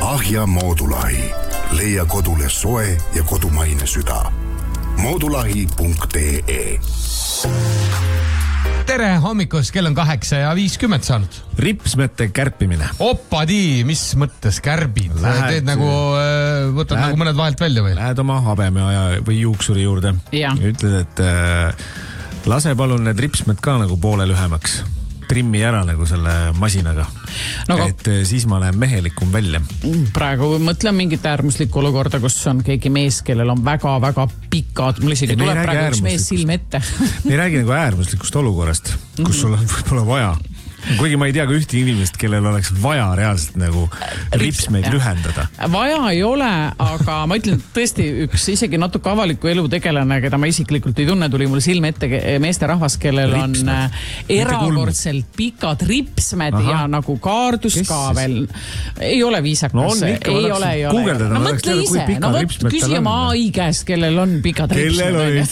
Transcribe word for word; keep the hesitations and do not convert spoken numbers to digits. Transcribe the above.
Ahja Moodulahi. Leia kodule soe ja kodumaine süda. moodulahi punkt ee. Tere hommikust, kell on kaheksa ja viiskümmend saanud. Ripsmete kärpimine. Opadi, mis mõttes kärbid? Lähed, Teed nagu, võtad lähed, nagu mõned vahelt välja või? Lähed oma habeme või juuksuri juurde ja ütled, et äh, lase palun need ripsmed ka nagu poole lühemaks. Trimmi ära nagu selle masinaga. No, et siis ma näen mehelikum välja. Praegu mõtlen mingit äärmuslikku olukorda, kus on keegi mees, kellel on väga-väga pikad. Mul isegi tuleb praegu üks mees silm ette. Me ei räägi nagu äärmuslikust olukorrast, kus sul on võib-olla vaja. Kuigi ma ei tea ka ühte inimest, kellel oleks vaja reaalselt nagu ripsmeid ja lühendada. Vaja ei ole, aga ma ütlen, tõesti üks isegi natuke avaliku elu tegelane, keda ma isiklikult ei tunne, tuli mul silme ette meeste rahvas, kellel ripsmed. On erakordselt pikad ripsmed. Aha. Ja nagu kaardus Kes ka veel. Ei ole viisakas. No on ikka, ei ole, ei ole. Guugeldada, no mõtle ise, no võt, küsi oma A I käest, kellel on pikad ripsmed.